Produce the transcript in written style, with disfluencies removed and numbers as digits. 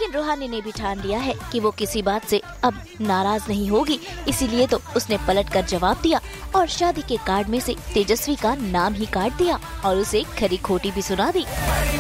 लेकिन रूहानी ने भी ठान लिया है कि वो किसी बात से अब नाराज नहीं होगी, इसीलिए तो उसने पलटकर जवाब दिया और शादी के कार्ड में से तेजस्वी का नाम ही काट दिया और उसे खरी खोटी भी सुना दी।